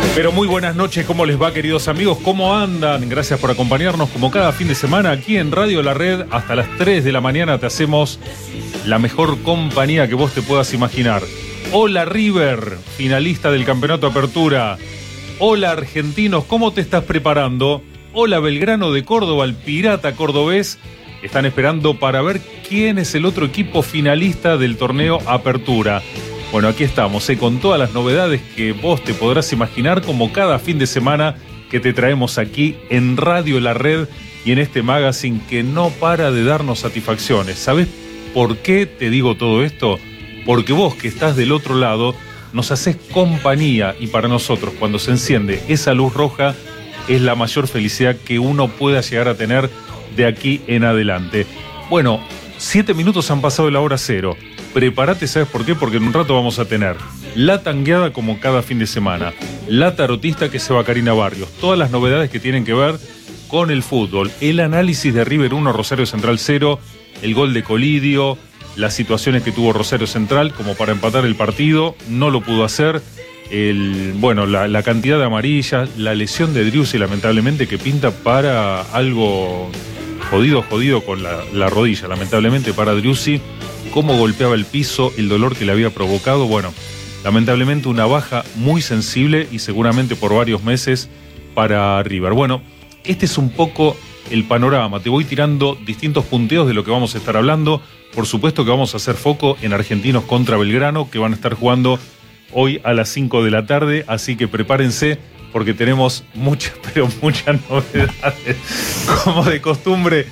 Pero muy buenas noches, ¿cómo les va, queridos amigos? ¿Cómo andan? Gracias por acompañarnos como cada fin de semana aquí en Radio La Red. Hasta las 3 de la mañana te hacemos la mejor compañía que vos te puedas imaginar. Hola River, finalista del Campeonato Apertura. Hola Argentinos, ¿cómo te estás preparando? Hola Belgrano de Córdoba, el Pirata cordobés. Están esperando para ver quién es el otro equipo finalista del torneo Apertura. Bueno, aquí estamos, con todas las novedades que vos te podrás imaginar, como cada fin de semana que te traemos aquí en Radio La Red y en este magazine que no para de darnos satisfacciones. ¿Sabés por qué te digo todo esto? Porque vos que estás del otro lado nos hacés compañía, y para nosotros cuando se enciende esa luz roja es la mayor felicidad que uno pueda llegar a tener de aquí en adelante. Bueno, 7 minutos han pasado de la hora cero. Prepárate, ¿sabes por qué? Porque en un rato vamos a tener la tangueada como cada fin de semana, la tarotista que se va Karina Barrios, todas las novedades que tienen que ver con el fútbol, el análisis de River 1, Rosario Central 0, el gol de Colidio, las situaciones que tuvo Rosario Central como para empatar el partido, no lo pudo hacer, la cantidad de amarillas, la lesión de Driussi lamentablemente que pinta para algo jodido con la rodilla, lamentablemente para Driussi. Cómo golpeaba el piso, el dolor que le había provocado. Bueno, lamentablemente una baja muy sensible y seguramente por varios meses para River. Bueno, este es un poco el panorama. Te voy tirando distintos punteos de lo que vamos a estar hablando. Por supuesto que vamos a hacer foco en Argentinos contra Belgrano, que van a estar jugando hoy a las 5 de la tarde. Así que prepárense porque tenemos muchas novedades. Como de costumbre.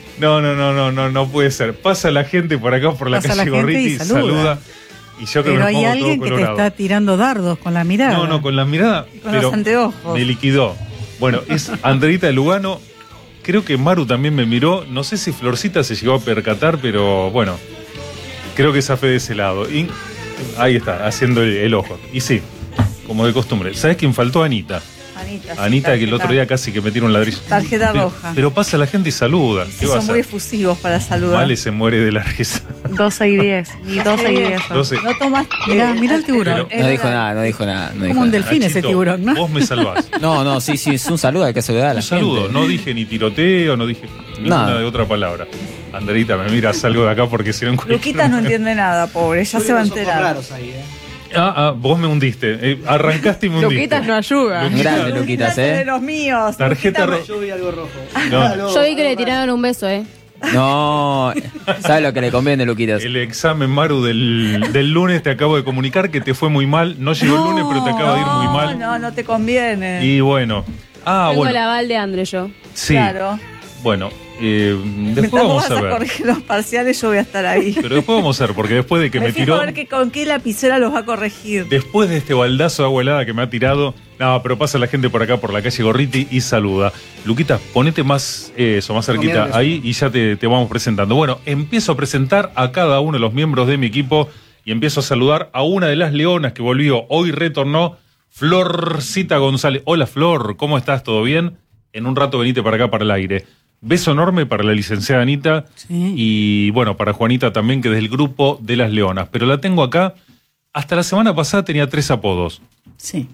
No puede ser. Pasa la gente por acá, por la calle Gorriti, saluda. Y yo creo pero que hay alguien que te está tirando dardos con la mirada. No, con la mirada. Con los anteojos. Me liquidó. Bueno, es Andreita de Lugano. Creo que Maru también me miró. No sé si Florcita se llegó a percatar, pero bueno, creo que esa fue de ese lado. Y ahí está, haciendo el ojo. Y sí, como de costumbre. ¿Sabes quién faltó? Anita, que el otro día casi que metieron un ladrillo. Tarjeta roja. Pero pasa la gente y saludan. Sí, son muy efusivos para saludar. Vale se muere de la risa. 12 y 10. Y 12 y 10. 12. No tomas. Mirá el tiburón. No dijo nada. Como un delfín ese tiburón, ¿no? Vos me salvás. No, sí, es un saludo, hay que saludar a la gente. Un saludo, no dije ni tiroteo, no dije ninguna de otra palabra. Andreita, me mira, salgo de acá porque si no... Luquitas no entiende nada, pobre, ya se va a enterar. Vos me hundiste. Arrancaste y me hundiste. Luquitas no ayuda. Grande, Luquitas, de los míos. Tarjeta roja. Yo vi algo rojo. Yo vi que le tiraron un beso, No, ¿sabes lo que le conviene, Luquitas? El examen, Maru, del lunes te acabo de comunicar que te fue muy mal. No llegó el lunes, pero te acaba de ir muy mal. No te conviene. Y bueno. Tengo el aval de André yo. Sí. Claro. Bueno, después vamos a ver. Corregir los parciales, yo voy a estar ahí. Pero después vamos a ver, porque después de que me tiró... a ver con qué lapicera los va a corregir. Después de este baldazo de agua helada que me ha tirado... No, pero pasa la gente por acá, por la calle Gorriti y saluda. Luquita, ponete más cerquita ahí y ya te vamos presentando. Bueno, empiezo a presentar a cada uno de los miembros de mi equipo y empiezo a saludar a una de las leonas que volvió. Hoy retornó Florcita González. Hola Flor, ¿cómo estás? ¿Todo bien? En un rato venite para acá, para el aire. Beso enorme para la licenciada Anita. Sí. Y bueno, para Juanita también, que es del grupo de las leonas. Pero la tengo acá. Hasta la semana pasada tenía 3 apodos. Sí.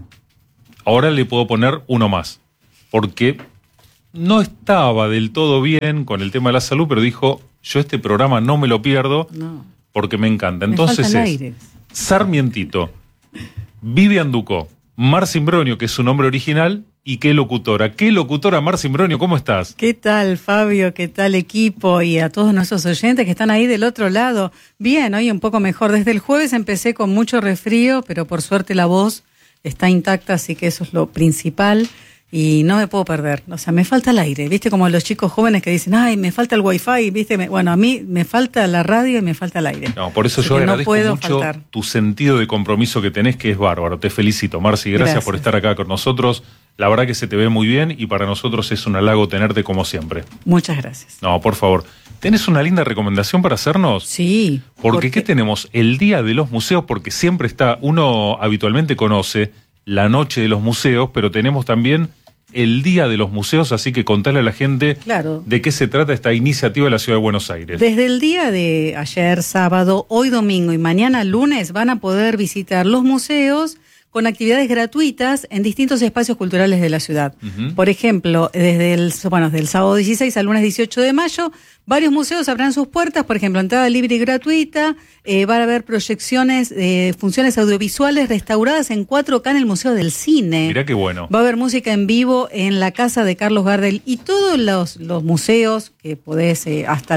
Ahora le puedo poner uno más. Porque no estaba del todo bien con el tema de la salud, pero dijo, yo este programa no me lo pierdo porque me encanta. Entonces es Sarmientito, Vivian Ducó, Marcin Bronio, que es su nombre original, y qué locutora. ¿Qué locutora, Marcin Bronio? ¿Cómo estás? ¿Qué tal, Fabio? ¿Qué tal, equipo? Y a todos nuestros oyentes que están ahí del otro lado. Bien, hoy un poco mejor. Desde el jueves empecé con mucho resfrío, pero por suerte la voz está intacta, así que eso es lo principal. Y no me puedo perder. O sea, me falta el aire. ¿Viste? Como los chicos jóvenes que dicen, ay, me falta el wifi. ¿Viste? Bueno, a mí me falta la radio y me falta el aire. No, por eso yo agradezco mucho tu sentido de compromiso que tenés, que es bárbaro. Te felicito, Marci. Gracias por estar acá con nosotros. La verdad que se te ve muy bien y para nosotros es un halago tenerte como siempre. Muchas gracias. No, por favor. ¿Tenés una linda recomendación para hacernos? Sí. Porque ¿qué tenemos? El Día de los Museos, porque siempre está, uno habitualmente conoce la Noche de los Museos, pero tenemos también el Día de los Museos, así que contale a la gente de qué se trata esta iniciativa de la Ciudad de Buenos Aires. Desde el día de ayer, sábado, hoy domingo y mañana lunes van a poder visitar los museos con actividades gratuitas en distintos espacios culturales de la ciudad. Por ejemplo, desde el sábado 16 al lunes 18 de mayo, varios museos abrirán sus puertas, por ejemplo, entrada libre y gratuita, va a haber proyecciones, funciones audiovisuales restauradas en 4K en el Museo del Cine. Mirá qué bueno. Va a haber música en vivo en la casa de Carlos Gardel y todos los museos que podés, hasta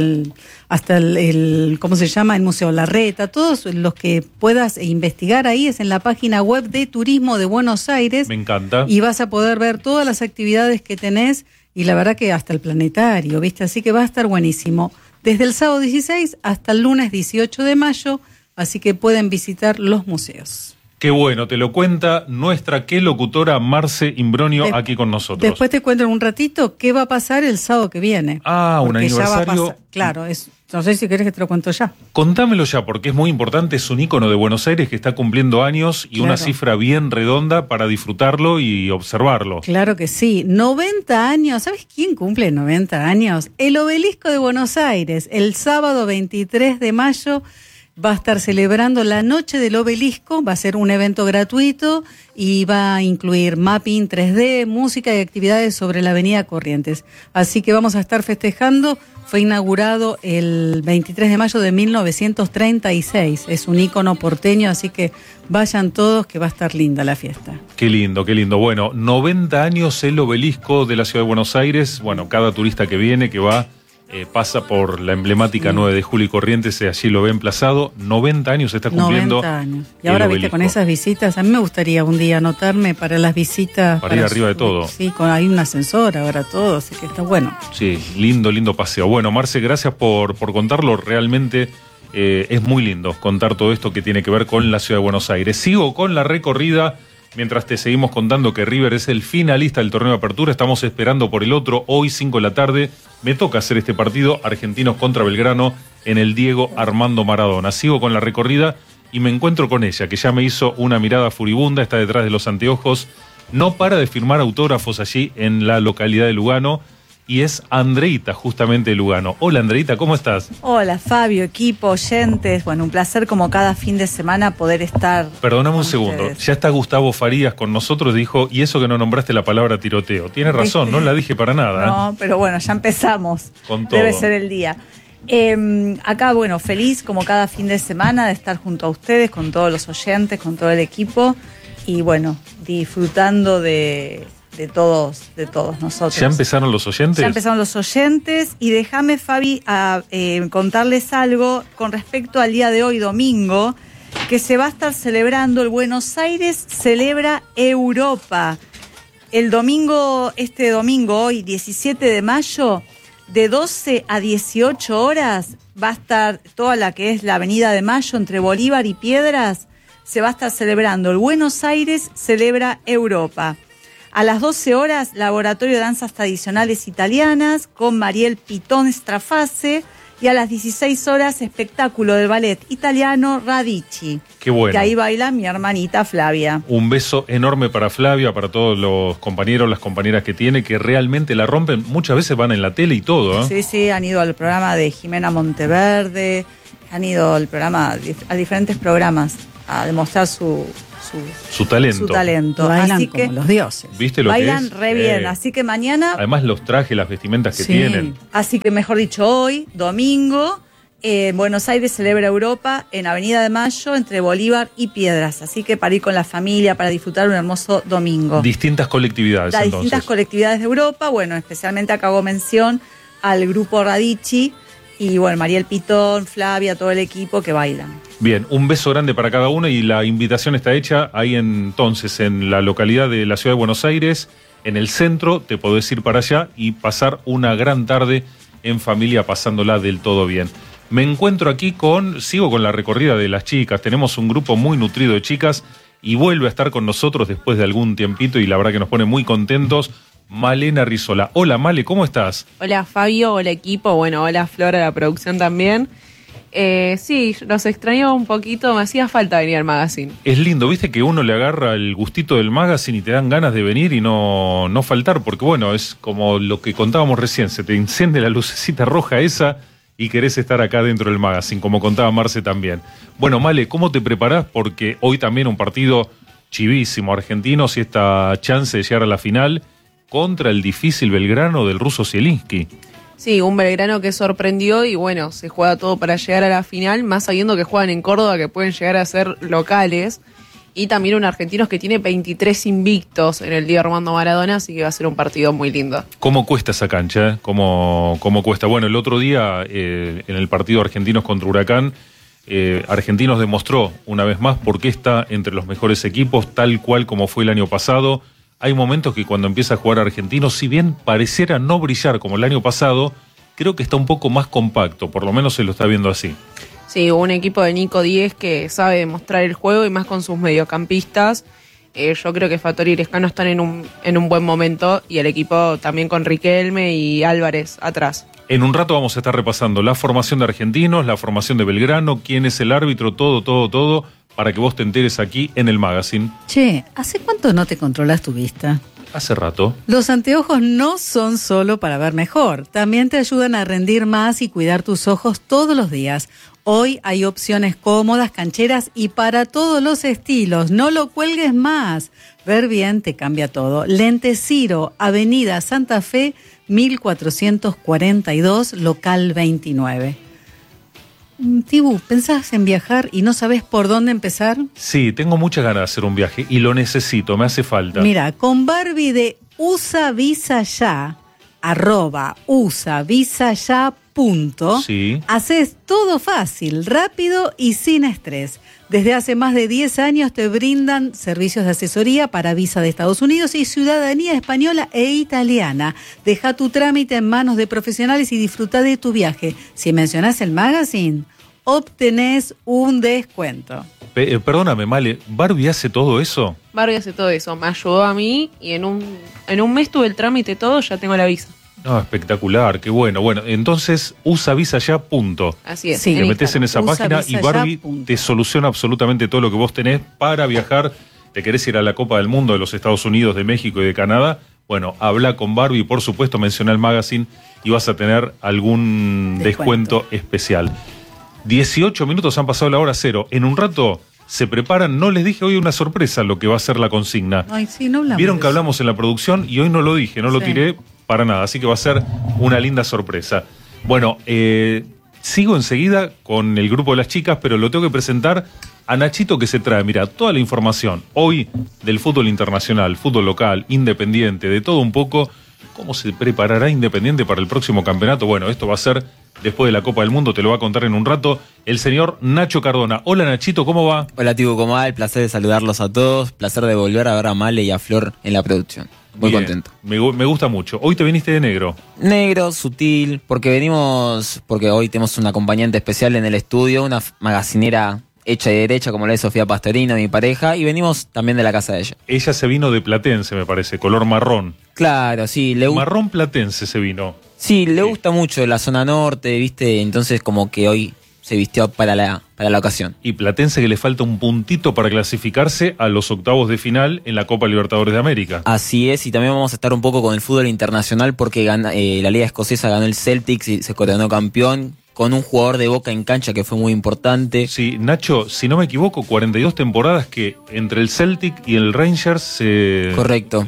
el ¿cómo se llama? El Museo Larreta, todos los que puedas investigar ahí es en la página web de Turismo de Buenos Aires. Me encanta. Y vas a poder ver todas las actividades que tenés y la verdad que hasta el planetario, ¿viste? Así que va a estar buenísimo. Desde el sábado 16 hasta el lunes 18 de mayo, así que pueden visitar los museos. Qué bueno, te lo cuenta nuestra locutora Marce Imbronio aquí con nosotros. Después te cuento en un ratito qué va a pasar el sábado que viene. Un aniversario. Claro, no sé si querés que te lo cuento ya. Contámelo ya, porque es muy importante, es un ícono de Buenos Aires que está cumpliendo años y una cifra bien redonda para disfrutarlo y observarlo. Claro que sí, 90 años, ¿sabes quién cumple 90 años? El Obelisco de Buenos Aires, el sábado 23 de mayo va a estar celebrando la Noche del Obelisco, va a ser un evento gratuito y va a incluir mapping 3D, música y actividades sobre la avenida Corrientes. Así que vamos a estar festejando. Fue inaugurado el 23 de mayo de 1936. Es un ícono porteño, así que vayan todos que va a estar linda la fiesta. Qué lindo, qué lindo. Bueno, 90 años el Obelisco de la Ciudad de Buenos Aires. Bueno, cada turista que viene, que va, pasa por la emblemática 9 de julio y Corrientes, allí lo ve emplazado. 90 años se está cumpliendo. 90 años. Y ahora, viste, con esas visitas, a mí me gustaría un día anotarme para las visitas. Para ir arriba de todo. Sí, hay un ascensor ahora todo, así que está bueno. Sí, lindo paseo. Bueno, Marce, gracias por contarlo. Realmente es muy lindo contar todo esto que tiene que ver con la Ciudad de Buenos Aires. Sigo con la recorrida. Mientras te seguimos contando que River es el finalista del torneo de apertura, estamos esperando por el otro, hoy 5 de la tarde, me toca hacer este partido, Argentinos contra Belgrano, en el Diego Armando Maradona. Sigo con la recorrida y me encuentro con ella, que ya me hizo una mirada furibunda, está detrás de los anteojos, no para de firmar autógrafos allí en la localidad de Lugano, y es Andreita, justamente de Lugano. Hola Andreita, ¿cómo estás? Hola Fabio, equipo, oyentes. Bueno, un placer como cada fin de semana poder estar. Perdóname un segundo, ustedes. Ya está Gustavo Farías con nosotros, dijo, y eso que no nombraste la palabra tiroteo. Tienes razón, no la dije para nada. No, pero bueno, ya empezamos. Con todo. Debe ser el día. Acá, bueno, feliz como cada fin de semana de estar junto a ustedes, con todos los oyentes, con todo el equipo. Y bueno, disfrutando de todos nosotros. ¿Ya empezaron los oyentes? Ya empezaron los oyentes y déjame, Fabi, contarles algo con respecto al día de hoy, domingo, que se va a estar celebrando el Buenos Aires Celebra Europa. El domingo, hoy, 17 de mayo, de 12 a 18 horas, va a estar toda la que es la Avenida de Mayo entre Bolívar y Piedras, se va a estar celebrando el Buenos Aires Celebra Europa. A las 12 horas, Laboratorio de Danzas Tradicionales Italianas con Mariel Pitón Strafase. Y a las 16 horas, espectáculo del ballet italiano Radici. Qué bueno. Que ahí baila mi hermanita Flavia. Un beso enorme para Flavia, para todos los compañeros, las compañeras que tiene, que realmente la rompen. Muchas veces van en la tele y todo, ¿eh? Sí, han ido al programa de Jimena Monteverde, han ido al programa, a diferentes programas a demostrar su talento. Su talento. Bailan así como que los dioses. ¿Viste lo bailan que es? re bien. Así que mañana. Además, los trajes, las vestimentas que tienen. Así que, mejor dicho, hoy, domingo, Buenos Aires Celebra Europa en Avenida de Mayo, entre Bolívar y Piedras. Así que para ir con la familia, para disfrutar un hermoso domingo. Distintas colectividades, Las entonces. distintas colectividades de Europa. Bueno, especialmente acá hago mención al grupo Radici. Y bueno, Mariel Pitón, Flavia, todo el equipo que bailan. Bien, un beso grande para cada uno y la invitación está hecha ahí entonces en la localidad de la Ciudad de Buenos Aires, en el centro, te podés ir para allá y pasar una gran tarde en familia pasándola del todo bien. Me encuentro aquí sigo con la recorrida de las chicas, tenemos un grupo muy nutrido de chicas y vuelve a estar con nosotros después de algún tiempito y la verdad que nos pone muy contentos. Malena Rizola. Hola Male, ¿cómo estás? Hola Fabio, hola equipo, bueno, hola Flora de la producción también. Sí, los extrañaba un poquito, me hacía falta venir al magazine. Es lindo, viste que uno le agarra el gustito del magazine y te dan ganas de venir y no faltar, porque bueno, es como lo que contábamos recién, se te enciende la lucecita roja esa y querés estar acá dentro del magazine, como contaba Marce también. Bueno, Male, ¿cómo te preparás? Porque hoy también un partido chivísimo Argentinos y esta chance de llegar a la final contra el difícil Belgrano del ruso Zielinski. Sí, un Belgrano que sorprendió y bueno, se juega todo para llegar a la final, más sabiendo que juegan en Córdoba, que pueden llegar a ser locales. Y también un Argentinos que tiene 23 invictos en el Diego Armando Maradona, así que va a ser un partido muy lindo. ¿Cómo cuesta esa cancha? ¿Cómo cuesta? Bueno, el otro día en el partido Argentinos contra Huracán, Argentinos demostró una vez más por qué está entre los mejores equipos, tal cual como fue el año pasado. Hay momentos que cuando empieza a jugar Argentinos, si bien pareciera no brillar como el año pasado, creo que está un poco más compacto, por lo menos se lo está viendo así. Sí, un equipo de Nico Díez que sabe demostrar el juego y más con sus mediocampistas. Yo creo que Fattori y Lescano están en un buen momento y el equipo también con Riquelme y Álvarez atrás. En un rato vamos a estar repasando la formación de Argentinos, la formación de Belgrano, quién es el árbitro, todo, para que vos te enteres aquí en el magazine. Che, ¿hace cuánto no te controlas tu vista? Hace rato. Los anteojos no son solo para ver mejor, también te ayudan a rendir más y cuidar tus ojos todos los días. Hoy hay opciones cómodas, cancheras y para todos los estilos. No lo cuelgues más. Ver bien te cambia todo. Lentes Ciro, Avenida Santa Fe, 1442, local 29. Tibu, ¿pensás en viajar y no sabés por dónde empezar? Sí, tengo muchas ganas de hacer un viaje y lo necesito, me hace falta. Mira, con Barbie de USA Visa Ya, @usavisaya. Sí. Haces todo fácil, rápido y sin estrés. Desde hace más de 10 años te brindan servicios de asesoría para visa de Estados Unidos y ciudadanía española e italiana. Deja tu trámite en manos de profesionales y disfruta de tu viaje. Si mencionás el magazine, obtenés un descuento. Perdóname, Male, ¿Barbie hace todo eso? Barbie hace todo eso, me ayudó a mí y en un mes tuve el trámite todo, ya tengo la visa. No, espectacular, qué bueno. Bueno, entonces usavisaya. Así es. Sí. Te metes en esa página y Barbie usavisaya. te soluciona absolutamente todo lo que vos tenés para viajar. ¿Te querés ir a la Copa del Mundo de los Estados Unidos, de México y de Canadá? Bueno, habla con Barbie y por supuesto menciona el magazine y vas a tener algún descuento especial. 18 minutos han pasado la hora cero. En un rato se preparan, no les dije hoy una sorpresa lo que va a ser la consigna. Ay, sí, no hablamos. Vieron de que eso. hablamos en la producción y hoy no lo dije, no lo Sí. tiré para nada, así que va a ser una linda sorpresa. Bueno, sigo enseguida con el grupo de las chicas, pero lo tengo que presentar a Nachito que se trae, mira, toda la información hoy del fútbol internacional, fútbol local, independiente, de todo un poco. ¿Cómo se preparará Independiente para el próximo campeonato? Bueno, esto va a ser después de la Copa del Mundo, te lo va a contar en un rato el señor Nacho Cardona. Hola Nachito, ¿cómo va? Hola, Tibu, ¿cómo va? El placer de saludarlos a todos. Placer de volver a ver a Male y a Flor en la producción. Muy Bien, contento. Me gusta mucho. Hoy te viniste de negro. Negro, sutil, porque hoy tenemos un acompañante especial en el estudio, una magacinera hecha y derecha, como la de Sofía Pastorino, mi pareja, y venimos también de la casa de ella. Ella se vino de Platense, me parece, color marrón. Claro, sí, Marrón platense se vino. Sí, le gusta mucho la zona norte, ¿viste? Entonces como que hoy se vistió para la ocasión. Y Platense que le falta un puntito para clasificarse a los octavos de final en la Copa Libertadores de América. Así es, y también vamos a estar un poco con el fútbol internacional porque la Liga Escocesa ganó el Celtics y se coronó campeón con un jugador de Boca en cancha que fue muy importante. Sí, Nacho, si no me equivoco, 42 temporadas que entre el Celtic y el Rangers Correcto.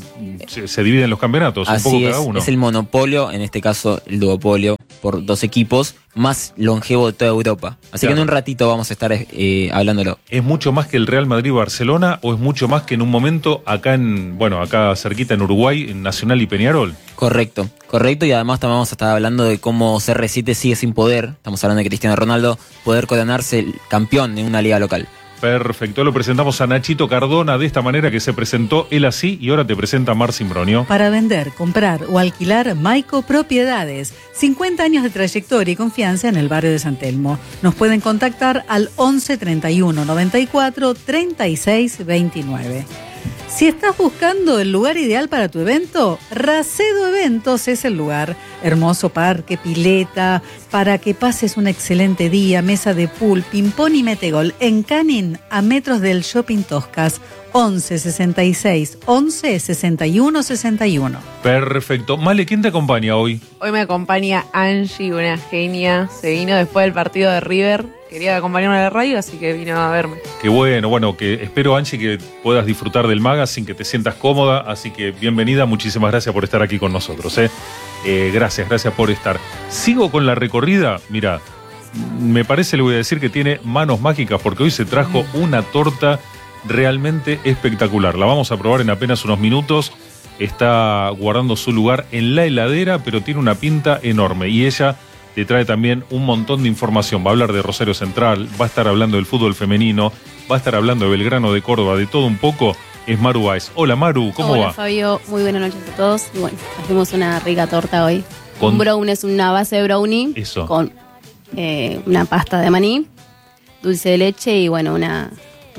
Se dividen los campeonatos, un poco Así cada uno. es el monopolio, en este caso el duopolio, por dos equipos, más longevo de toda Europa. Así Claro. que en un ratito vamos a estar hablándolo. ¿Es mucho más que el Real Madrid-Barcelona o es mucho más que en un momento acá cerquita en Uruguay, en Nacional y Peñarol? Correcto, y además también vamos a estar hablando de cómo CR7 sigue sin poder, estamos hablando de Cristiano Ronaldo, poder coronarse el campeón en una liga local. Perfecto, lo presentamos a Nachito Cardona de esta manera que se presentó él así y ahora te presenta Marcin Bronio. Para vender, comprar o alquilar Maico Propiedades. 50 años de trayectoria y confianza en el barrio de San Telmo. Nos pueden contactar al 11 31 94 36 29. Si estás buscando el lugar ideal para tu evento, Racedo Eventos es el lugar. Hermoso parque, pileta, para que pases un excelente día, mesa de pool, ping-pong y metegol. En Canin, a metros del Shopping Toscas, 11 66 11 61 61. Perfecto. Male, ¿quién te acompaña hoy? Hoy me acompaña Angie, una genia. Se vino después del partido de River, quería acompañarme a la radio, así que vino a verme. Qué bueno, que espero, Angie, que puedas disfrutar del magazine, que te sientas cómoda, así que bienvenida, muchísimas gracias por estar aquí con nosotros. Gracias por estar. Sigo con la recorrida, mira, me parece, le voy a decir que tiene manos mágicas, porque hoy se trajo una torta realmente espectacular. La vamos a probar en apenas unos minutos. Está guardando su lugar en la heladera, pero tiene una pinta enorme. Y ella te trae también un montón de información. Va a hablar de Rosario Central, va a estar hablando del fútbol femenino, va a estar hablando de Belgrano de Córdoba, de todo un poco. Es Maru Báez. Hola Maru, ¿cómo va? Hola Fabio, muy buenas noches a todos. Y bueno, trajimos una rica torta hoy. Un brownie es una base de brownie. Eso. Con una pasta de maní, dulce de leche y bueno, una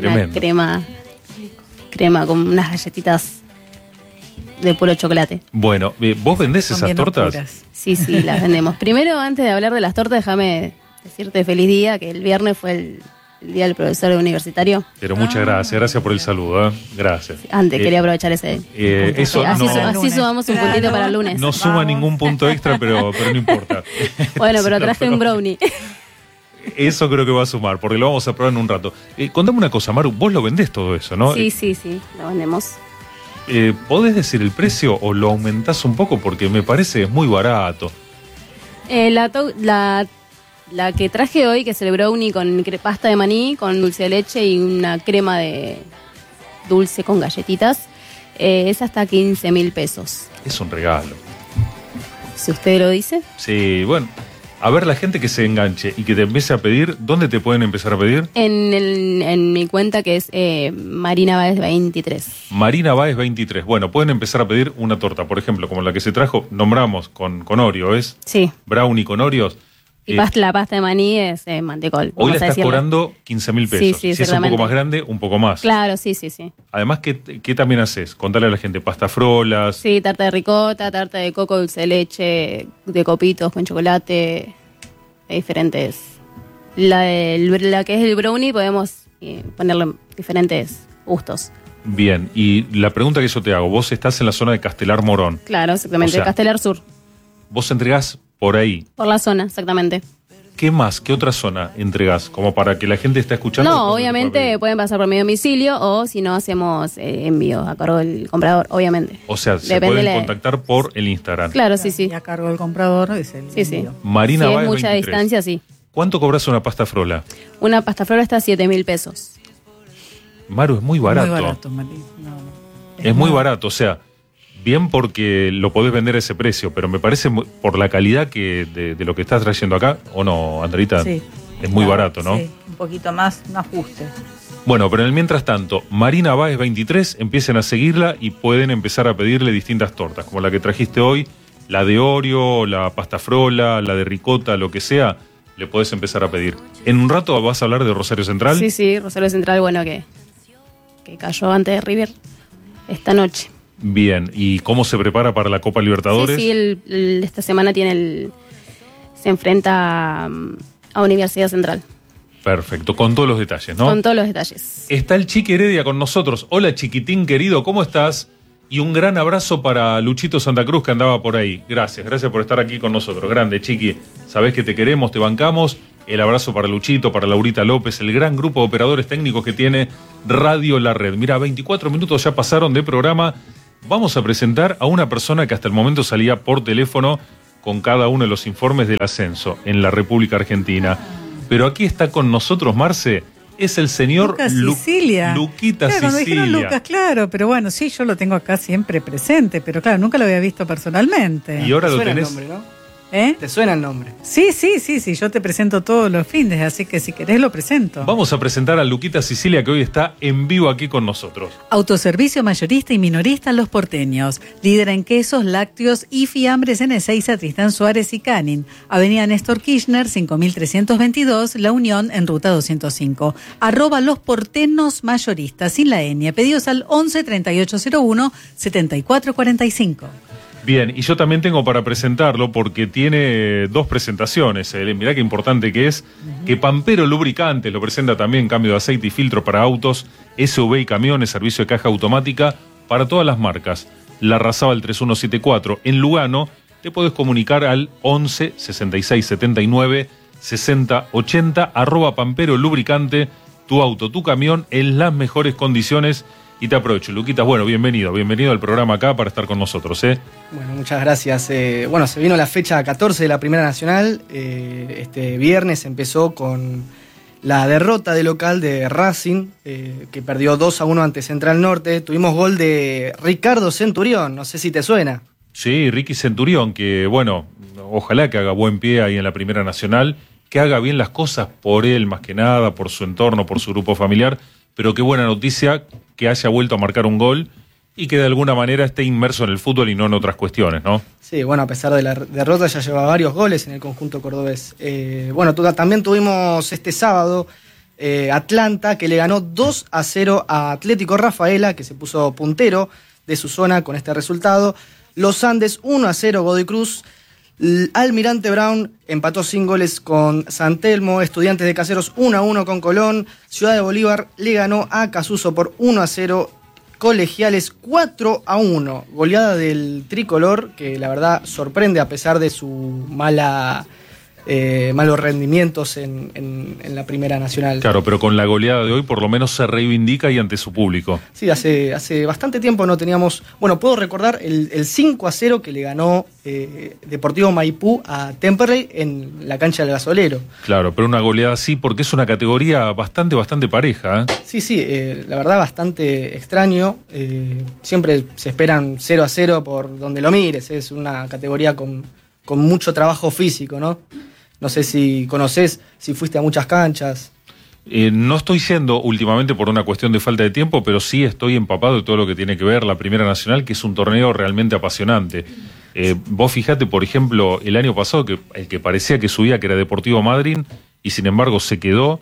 crema con unas galletitas de puro chocolate. Bueno, ¿vos vendés esas tortas? Puras. Sí, las vendemos. Primero, antes de hablar de las tortas, déjame decirte feliz día, que el viernes fue el día del profesor universitario. Pero muchas gracias por el saludo, Gracias. Antes quería aprovechar ese. Eso así, no, así sumamos un puntito para el lunes. no suma ningún punto extra, pero no importa. Bueno, pero traje un brownie. Eso creo que va a sumar, porque lo vamos a probar en un rato. Contame una cosa, Maru, vos lo vendés todo eso, ¿no? Sí, lo vendemos. ¿Podés decir el precio o lo aumentás un poco? Porque me parece es muy barato. La que traje hoy, que es el brownie con pasta de maní, con dulce de leche y una crema de dulce con galletitas, es hasta 15.000 pesos. Es un regalo. Si usted lo dice. Sí, bueno. A ver, la gente que se enganche y que te empiece a pedir, ¿dónde te pueden empezar a pedir? En mi cuenta, que es Marina Báez 23. Marina Báez 23. Bueno, pueden empezar a pedir una torta, por ejemplo, como la que se trajo, nombramos con Oreo, ¿es? Sí. Brownie con Oreos. Y la pasta de maní es mantecol. Hoy la estás cobrando 15.000 pesos. Sí, si es un poco más grande, un poco más. Claro, sí. Además, ¿qué también haces? Contale a la gente, pasta frolas. Sí, tarta de ricota, tarta de coco, dulce de leche, de copitos con chocolate, diferentes. La que es el brownie podemos ponerle diferentes gustos. Bien, y la pregunta que yo te hago, vos estás en la zona de Castelar Morón. Claro, exactamente, O sea, Castelar Sur. Vos entregás por ahí. Por la zona, exactamente. ¿Qué más? ¿Qué otra zona entregás? Como para que la gente esté escuchando. No, obviamente pueden pasar por mi domicilio o si no hacemos envío a cargo del comprador, obviamente. O sea, se Depende pueden contactar por el Instagram. Claro, sí. Y a cargo del comprador es el Sí. envío. Marina Si es Báez mucha 23. distancia, sí. ¿Cuánto cobras una pasta frola? Una pasta flora está a 7.000 pesos. Maru, es muy barato. Muy barato, Mari. No, Es muy barato, o sea, bien porque lo podés vender a ese precio, pero me parece por la calidad de lo que estás trayendo acá, ¿o no, Andreita? Sí. Es muy barato, ¿no? Sí, un poquito más, un ajuste. Bueno, pero en el mientras tanto, Marina Báez 23, empiecen a seguirla y pueden empezar a pedirle distintas tortas, como la que trajiste hoy, la de Oreo, la pasta frola, la de ricota, lo que sea, le podés empezar a pedir. En un rato vas a hablar de Rosario Central. Sí, Rosario Central, bueno, que cayó antes de River esta noche. Bien, ¿y cómo se prepara para la Copa Libertadores? Sí, esta semana se enfrenta a Universidad Central. Perfecto, con todos los detalles, ¿no? Con todos los detalles. Está el Chiqui Heredia con nosotros. Hola, chiquitín querido, ¿cómo estás? Y un gran abrazo para Luchito Santa Cruz, que andaba por ahí. Gracias por estar aquí con nosotros. Grande, Chiqui. Sabés que te queremos, te bancamos. El abrazo para Luchito, para Laurita López, el gran grupo de operadores técnicos que tiene Radio La Red. Mira, 24 minutos ya pasaron de programa. Vamos a presentar a una persona que hasta el momento salía por teléfono con cada uno de los informes del ascenso en la República Argentina. Pero aquí está con nosotros, Marce, es el señor Lucas Sicilia. Luquita Claro, cuando Sicilia. dijeron Lucas, claro, pero bueno, sí, yo lo tengo acá siempre presente, pero claro, nunca lo había visto personalmente. Y ahora Te lo suena el tenés. nombre, ¿no? ¿Eh? ¿Te suena el nombre? Sí, yo te presento todos los fines, así que si querés lo presento. Vamos a presentar a Luquita Sicilia, que hoy está en vivo aquí con nosotros. Autoservicio mayorista y minorista Los Porteños. Líder en quesos, lácteos y fiambres en Ezeiza, Tristán Suárez y Canin. Avenida Néstor Kirchner, 5322, La Unión, en Ruta 205. @ Los Porteños Mayoristas, sin la ñ. Pedidos al 11 3801 7445. Bien, y yo también tengo para presentarlo porque tiene dos presentaciones. Mirá qué importante que es. Que Pampero Lubricantes lo presenta también, cambio de aceite y filtro para autos, SUV y camiones, servicio de caja automática para todas las marcas. La Larrazábal 3174 en Lugano. Te podés comunicar al 11 66 79 6080, @Pampero Lubricante, tu auto, tu camión en las mejores condiciones. Y te aprovecho, Luquitas, bueno, bienvenido al programa acá para estar con nosotros, ¿eh? Bueno, muchas gracias. Bueno, se vino la fecha 14 de la Primera Nacional. Este viernes empezó con la derrota de local de Racing, que perdió 2-1 ante Central Norte. Tuvimos gol de Ricardo Centurión, no sé si te suena. Sí, Ricky Centurión, que bueno, ojalá que haga buen pie ahí en la Primera Nacional, que haga bien las cosas por él más que nada, por su entorno, por su grupo familiar, pero qué buena noticia que haya vuelto a marcar un gol y que de alguna manera esté inmerso en el fútbol y no en otras cuestiones, ¿no? Sí, bueno, a pesar de la derrota ya lleva varios goles en el conjunto cordobés. Bueno, también tuvimos este sábado Atlanta, que le ganó 2-0 a Atlético Rafaela, que se puso puntero de su zona con este resultado. Los Andes 1-0 Godoy Cruz. Almirante Brown empató sin goles con San Telmo. Estudiantes de Caseros 1-1 con Colón. Ciudad de Bolívar le ganó a Casuso por 1-0. Colegiales 4-1. Goleada del tricolor, que la verdad sorprende a pesar de su malos rendimientos en la Primera Nacional. Claro, pero con la goleada de hoy por lo menos se reivindica y ante su público. Sí, hace bastante tiempo no teníamos... Bueno, puedo recordar el 5-0 que le ganó Deportivo Maipú a Temperley en la cancha del Gasolero. Claro, pero una goleada así porque es una categoría bastante pareja, ¿eh? Sí, la verdad bastante extraño. Siempre se esperan 0-0 por donde lo mires. Es una categoría con mucho trabajo físico, ¿no? No sé si conocés, si fuiste a muchas canchas. No estoy yendo últimamente por una cuestión de falta de tiempo, pero sí estoy empapado de todo lo que tiene que ver la Primera Nacional, que es un torneo realmente apasionante. Vos fijate, por ejemplo, el año pasado, que el que parecía que subía, que era Deportivo Madryn, y sin embargo se quedó,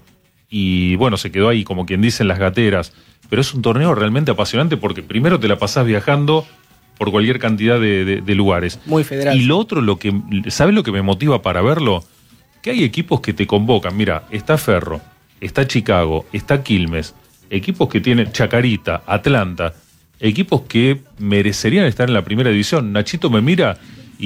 y bueno, se quedó ahí, como quien dice, en las gateras. Pero es un torneo realmente apasionante porque primero te la pasás viajando por cualquier cantidad de lugares. Muy federal. Y lo otro, ¿sabes lo que me motiva para verlo? Que hay equipos que te convocan. Mira, está Ferro, está Chicago, está Quilmes, equipos que tienen Chacarita, Atlanta, equipos que merecerían estar en la primera división. Nachito me mira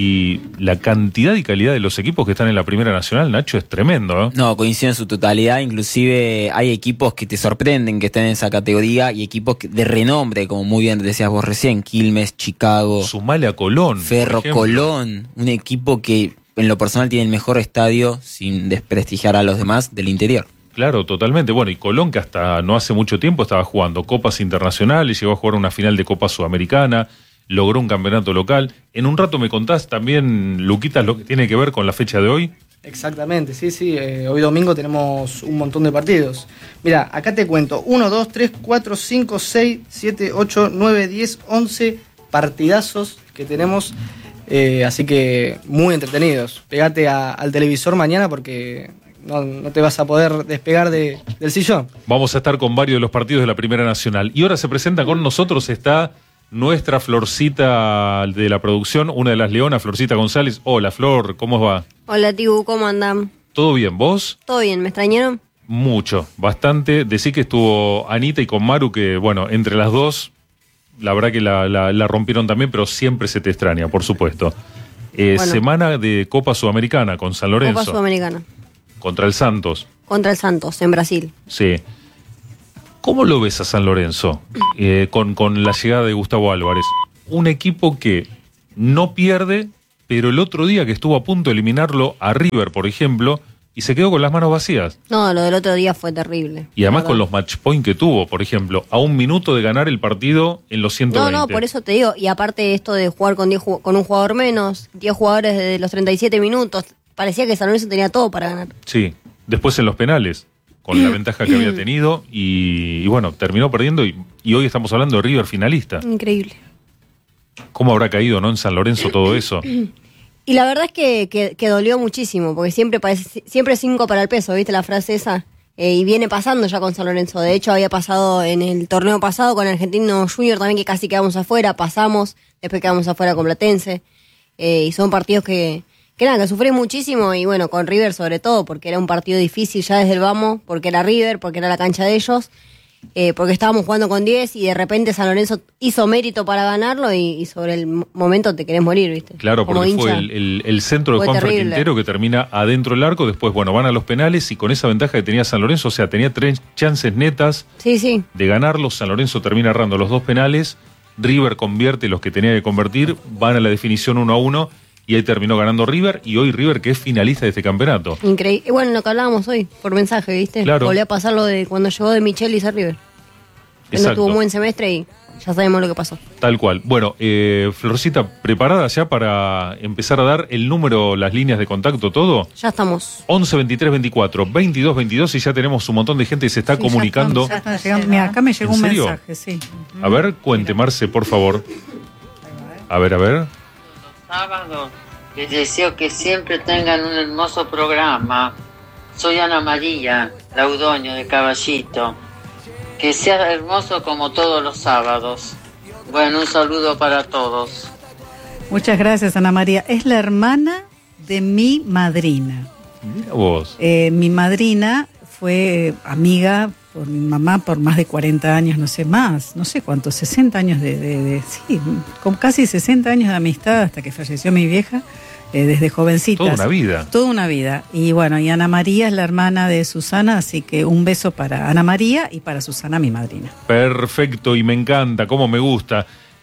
y la cantidad y calidad de los equipos que están en la Primera Nacional, Nacho, es tremendo, ¿no? No, coincido en su totalidad. Inclusive hay equipos que te sorprenden que estén en esa categoría y equipos de renombre, como muy bien decías vos recién, Quilmes, Chicago. Sumale a Colón. Ferro, Colón, un equipo que en lo personal tiene el mejor estadio, sin desprestigiar a los demás, del interior. Claro, totalmente. Bueno, y Colón, que hasta no hace mucho tiempo estaba jugando copas internacionales, llegó a jugar una final de Copa Sudamericana, logró un campeonato local. En un rato me contás también, Luquitas, lo que tiene que ver con la fecha de hoy. Exactamente, sí. Hoy domingo tenemos un montón de partidos. Mira, acá te cuento, 1, 2, 3, 4, 5, 6, 7, 8, 9, 10, 11 partidazos que tenemos. Así que muy entretenidos. Pegate al televisor mañana porque no te vas a poder despegar del sillón. Vamos a estar con varios de los partidos de la Primera Nacional. Y ahora se presenta con nosotros, está nuestra Florcita de la producción, una de las leonas, Florcita González. Hola, Flor, ¿cómo va? Hola, Tibu, ¿cómo andan? ¿Todo bien, vos? Todo bien, ¿me extrañaron? Mucho, bastante. Decí que estuvo Anita y con Maru, que bueno, entre las dos... La verdad que la rompieron también, pero siempre se te extraña, por supuesto. Bueno. Semana de Copa Sudamericana con San Lorenzo. Copa Sudamericana. Contra el Santos. Contra el Santos, en Brasil. Sí. ¿Cómo lo ves a San Lorenzo con la llegada de Gustavo Álvarez? Un equipo que no pierde, pero el otro día que estuvo a punto de eliminarlo a River, por ejemplo... Y se quedó con las manos vacías. No, lo del otro día fue terrible. Y además con los match point que tuvo, por ejemplo, a un minuto de ganar el partido en los 120. No, por eso te digo. Y aparte esto de jugar con un jugador menos, 10 jugadores de los 37 minutos, parecía que San Lorenzo tenía todo para ganar. Sí, después en los penales, con la ventaja que había tenido, y bueno, terminó perdiendo y hoy estamos hablando de River finalista. Increíble. ¿Cómo habrá caído, no, en San Lorenzo todo eso? Y la verdad es que dolió muchísimo, porque siempre 5 para el peso, ¿viste la frase esa? Y viene pasando ya con San Lorenzo. De hecho, había pasado en el torneo pasado con Argentino Junior también, que casi quedamos afuera, pasamos, después quedamos afuera con Platense. Y son partidos que sufrí muchísimo, y bueno, con River sobre todo, porque era un partido difícil ya desde el vamos, porque era River, porque era la cancha de ellos. porque estábamos jugando con 10 y de repente San Lorenzo hizo mérito para ganarlo y sobre el momento te querés morir, ¿viste? Claro, Como porque fue hincha. el centro de Fue Juan terrible. Quintero que termina adentro del arco, después, bueno, van a los penales y con esa ventaja que tenía San Lorenzo, o sea, tenía 3 chances netas Sí. de ganarlos. San Lorenzo termina errando los 2 penales, River convierte los que tenía que convertir, van a la definición 1-1 y ahí terminó ganando River, y hoy River que es finalista de este campeonato. Increíble. Bueno, lo que hablábamos hoy, por mensaje, ¿viste? Claro. Volvió a pasar lo de cuando llegó de Michelis a River. Que no Exacto. tuvo un buen semestre y ya sabemos lo que pasó. Tal cual. Bueno, Florcita, ¿preparada ya para empezar a dar el número, las líneas de contacto, todo? Ya estamos. 11 23 24 22 22 y ya tenemos un montón de gente que se está Sí, comunicando. ya están llegando. Mira, acá me llegó ¿En un serio? mensaje, sí. A ver, cuente, Marce, por favor. A ver. Sábado, les deseo que siempre tengan un hermoso programa. Soy Ana María Laudoño de Caballito. Que sea hermoso como todos los sábados. Bueno, un saludo para todos. Muchas gracias, Ana María. Es la hermana de mi madrina. Mira vos. Mi madrina fue amiga por mi mamá por más de 40 años, no sé cuántos, 60 años sí, con casi 60 años de amistad hasta que falleció mi vieja, desde jovencitas. Toda una vida. Toda una vida. Y bueno, y Ana María es la hermana de Susana, así que un beso para Ana María y para Susana, mi madrina. Perfecto, y me encanta, cómo me gusta.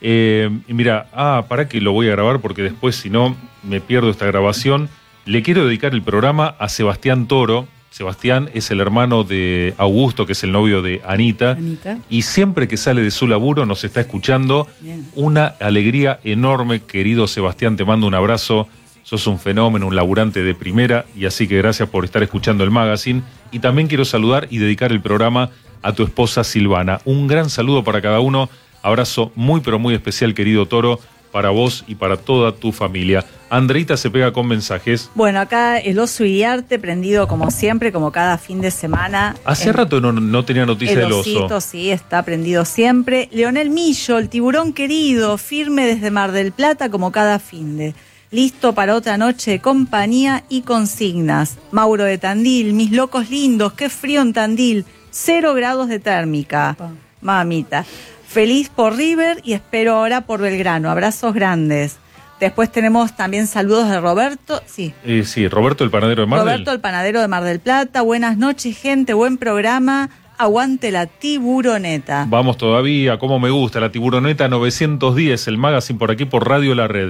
Y mira, para que lo voy a grabar porque después, si no, me pierdo esta grabación. Le quiero dedicar el programa a Sebastián Toro. Sebastián es el hermano de Augusto, que es el novio de Anita. Y siempre que sale de su laburo nos está escuchando. Bien. Una alegría enorme, querido Sebastián, te mando un abrazo. Sos un fenómeno, un laburante de primera, y así que gracias por estar escuchando el magazine. Y también quiero saludar y dedicar el programa a tu esposa Silvana. Un gran saludo para cada uno. Abrazo muy pero muy especial, querido Toro, para vos y para toda tu familia. Andreita se pega con mensajes. Bueno, acá el oso Iriarte prendido como siempre, como cada fin de semana. Hace rato no tenía noticia del El oso. osito, sí, está prendido siempre. Leonel Millo, el tiburón querido, firme desde Mar del Plata como cada fin de. Listo para otra noche de compañía y consignas. Mauro de Tandil, mis locos lindos, qué frío en Tandil, 0 grados de térmica. Mamita. Feliz por River y espero ahora por Belgrano. Abrazos grandes. Después tenemos también saludos de Roberto. Sí. Sí, Roberto el panadero de Mar del... Roberto el panadero de Mar del Plata. Buenas noches, gente. Buen programa. Aguante la tiburoneta. Vamos todavía, como me gusta, la tiburoneta 910, el magazine por aquí por Radio La Red.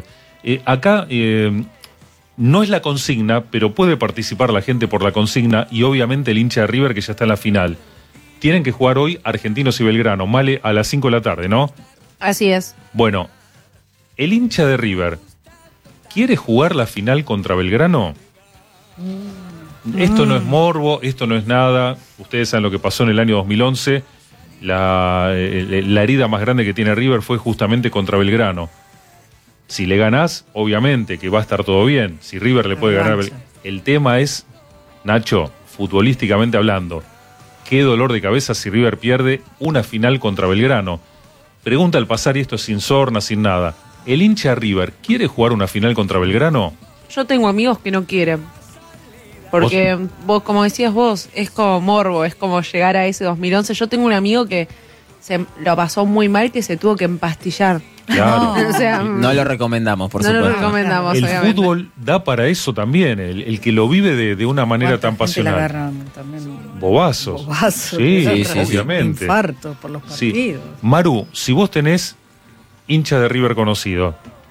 Acá no es la consigna, pero puede participar la gente por la consigna y obviamente el hincha de River que ya está en la final. Tienen que jugar hoy Argentinos y Belgrano, Male, a las 5 de la tarde, ¿no? Así es. Bueno, el hincha de River, ¿quiere jugar la final contra Belgrano? Esto no es morbo, esto no es nada. Ustedes saben lo que pasó en el año 2011. La herida más grande que tiene River fue justamente contra Belgrano. Si le ganás, obviamente que va a estar todo bien. Si River le puede ganar... El tema es, Nacho, futbolísticamente hablando, qué dolor de cabeza si River pierde una final contra Belgrano. Pregunta al pasar, y esto sin sorna, sin nada. ¿El hincha River quiere jugar una final contra Belgrano? Yo tengo amigos que no quieren. Porque vos, como decías vos, es como morbo, es como llegar a ese 2011. Yo tengo un amigo que se lo pasó muy mal, que se tuvo que empastillar. Claro. O sea, No lo recomendamos, por no lo supuesto. recomendamos, El obviamente. fútbol da para eso también, el que lo vive de una manera tan pasional. Bobazos. Sí, sí, obviamente. Infarto por los Sí. partidos. Maru, si vos tenés hincha de River conocido,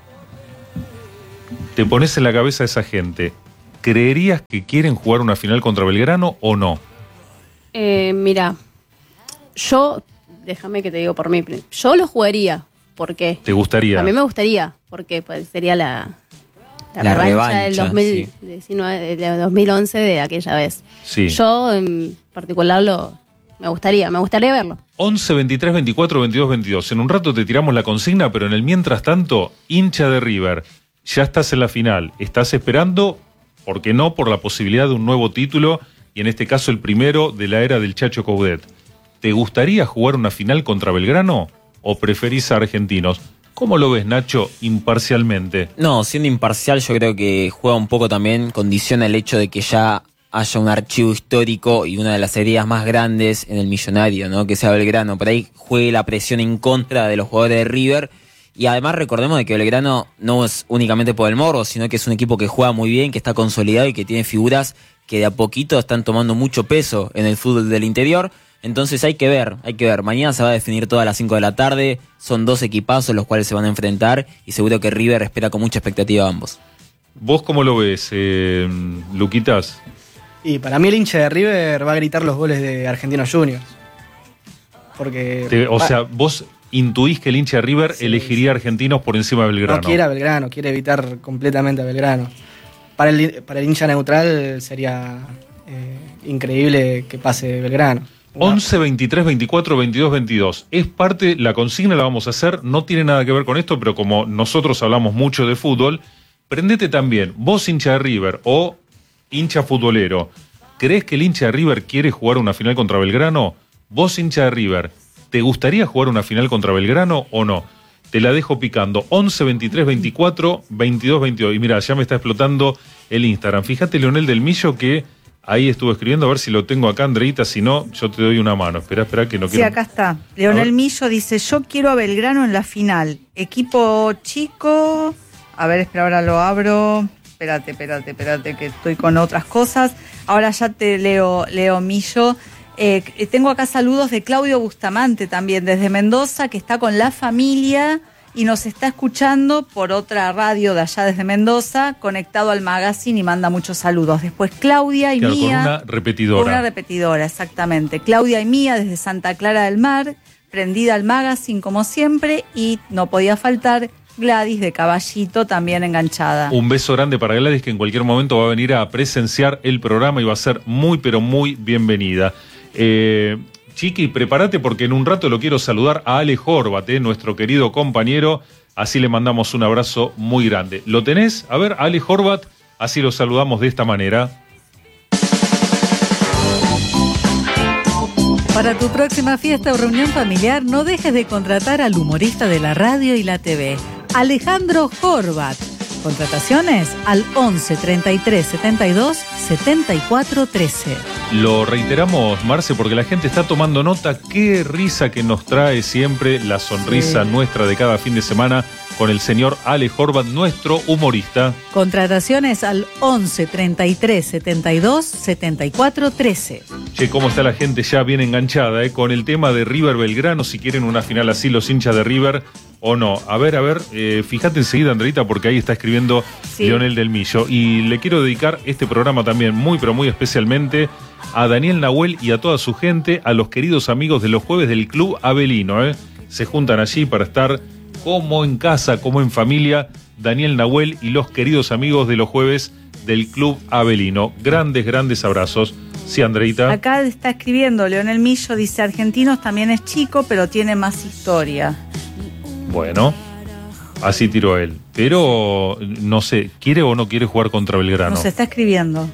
te pones en la cabeza a esa gente, ¿creerías que quieren jugar una final contra Belgrano o no? Mira, yo, déjame que te digo por mí, yo lo jugaría. ¿Por qué? ¿Te gustaría? A mí me gustaría, porque pues, sería la La revancha, del 2019, de 2011 de aquella vez. Sí. Yo en particular me gustaría verlo. 11 23 24 22 22. En un rato te tiramos la consigna, pero en el mientras tanto, hincha de River, ya estás en la final. Estás esperando, ¿por qué no?, por la posibilidad de un nuevo título, y en este caso el primero de la era del Chacho Coudet. ¿Te gustaría jugar una final contra Belgrano o preferís a Argentinos? ¿Cómo lo ves, Nacho, imparcialmente? No, siendo imparcial, yo creo que juega un poco también, condiciona el hecho de que ya haya un archivo histórico y una de las heridas más grandes en el millonario, ¿no? Que sea Belgrano. Por ahí juegue la presión en contra de los jugadores de River. Y además recordemos de que Belgrano no es únicamente por el morbo, sino que es un equipo que juega muy bien, que está consolidado y que tiene figuras que de a poquito están tomando mucho peso en el fútbol del interior. Entonces hay que ver. Mañana se va a definir todo a las 5 de la tarde. Son dos equipazos los cuales se van a enfrentar y seguro que River espera con mucha expectativa a ambos. ¿Vos cómo lo ves, Luquitas? Y para mí el hincha de River va a gritar los goles de Argentinos Juniors. Porque... vos intuís que el hincha de River elegiría a Argentinos por encima de Belgrano. No quiere a Belgrano, quiere evitar completamente a Belgrano. Para el hincha neutral sería increíble que pase Belgrano. 11, 23, 24, 22, 22. Es parte, la consigna la vamos a hacer, no tiene nada que ver con esto, pero como nosotros hablamos mucho de fútbol, prendete también, vos hincha de River o hincha futbolero, ¿crees que el hincha de River quiere jugar una final contra Belgrano? Vos hincha de River, ¿te gustaría jugar una final contra Belgrano o no? Te la dejo picando, 11, 23, 24, 22, 22. Y mira, ya me está explotando el Instagram. Fíjate, Leonel del Millo, que ahí estuvo escribiendo, a ver si lo tengo acá, Andreita, si no, yo te doy una mano. Espera, que no quiero... Sí, acá está. Leonel Millo dice, yo quiero a Belgrano en la final. Equipo chico... A ver, espera, ahora lo abro. Espérate, que estoy con otras cosas. Ahora ya te leo Millo. Tengo acá saludos de Claudio Bustamante también, desde Mendoza, que está con la familia y nos está escuchando por otra radio de allá desde Mendoza, conectado al magazine y manda muchos saludos. Después Claudia y claro, Mía. Con una repetidora. Una repetidora, exactamente. Claudia y Mía desde Santa Clara del Mar, prendida al magazine como siempre, y no podía faltar Gladys de Caballito, también enganchada. Un beso grande para Gladys, que en cualquier momento va a venir a presenciar el programa y va a ser muy, pero muy bienvenida. Chiqui, prepárate porque en un rato lo quiero saludar a Ale Horvat, nuestro querido compañero, así le mandamos un abrazo muy grande. ¿Lo tenés? A ver, Ale Horvat, así lo saludamos de esta manera. Para tu próxima fiesta o reunión familiar, no dejes de contratar al humorista de la radio y la TV, Alejandro Horvat. Contrataciones al 11 33 72 74 13. Lo reiteramos, Marce, porque la gente está tomando nota. Qué risa que nos trae siempre la sonrisa nuestra de cada fin de semana con el señor Ale Horvat, nuestro humorista. Contrataciones al 11 33 72 74 13. Che, cómo está la gente ya bien enganchada, con el tema de River Belgrano, si quieren una final así los hinchas de River o no. A ver, fíjate enseguida, Andreita, porque ahí está escribiendo Leonel del Millo. Y le quiero dedicar este programa también muy, pero muy especialmente a Daniel Nahuel y a toda su gente, a los queridos amigos de los jueves del Club Avelino. Se juntan allí para estar como en casa, como en familia, Daniel Nahuel y los queridos amigos de los jueves del Club Avelino. Grandes abrazos. Sí, Andreita. Acá está escribiendo Leonel Millo, dice, Argentinos también es chico, pero tiene más historia. Bueno, así tiró él. Pero, no sé, ¿quiere o no quiere jugar contra Belgrano? Nos está escribiendo.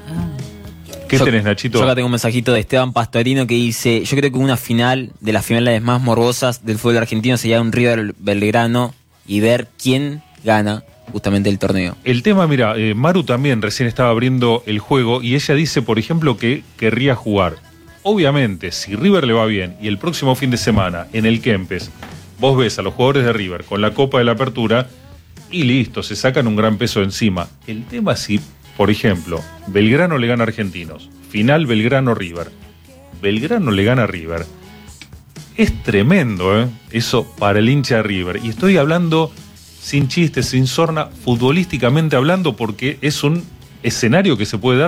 ¿Qué tenés, Nachito? Yo acá tengo un mensajito de Esteban Pastorino que dice, yo creo que una final de las finales más morbosas del fútbol argentino sería un River Belgrano y ver quién gana justamente el torneo. El tema, mira, Maru también recién estaba abriendo el juego y ella dice, por ejemplo, que querría jugar. Obviamente, si River le va bien y el próximo fin de semana en el Kempes vos ves a los jugadores de River con la Copa de la Apertura y listo, se sacan un gran peso encima. El tema es si, por ejemplo, Belgrano le gana a Argentinos, final Belgrano-River, Belgrano le gana a River. Es tremendo, eso para el hincha de River. Y estoy hablando sin chistes, sin sorna, futbolísticamente hablando, porque es un escenario que se puede dar